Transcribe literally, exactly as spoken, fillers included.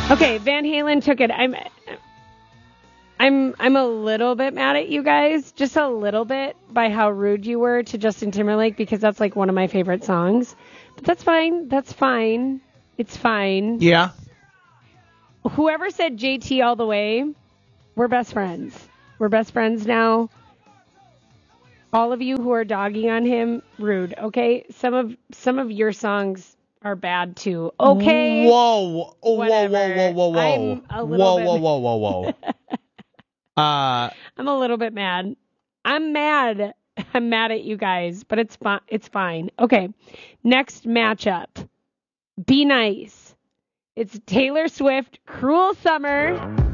Okay, Van Halen took it. I'm I'm I'm a little bit mad at you guys, just a little bit, by how rude you were to Justin Timberlake, because that's like one of my favorite songs. But that's fine. That's fine. It's fine. Yeah. Whoever said J T all the way, we're best friends. We're best friends now. All of you who are dogging on him, rude, okay? Some of some of your songs are bad too. Okay. Whoa. Oh, whoa, whoa, Whatever. whoa, whoa, whoa. I'm a little whoa, bit whoa, whoa, whoa, whoa, whoa. uh, I'm a little bit mad. I'm mad. I'm mad at you guys, but it's fine. It's fine. Okay. Next matchup. Be Nice. It's Taylor Swift, Cruel Summer.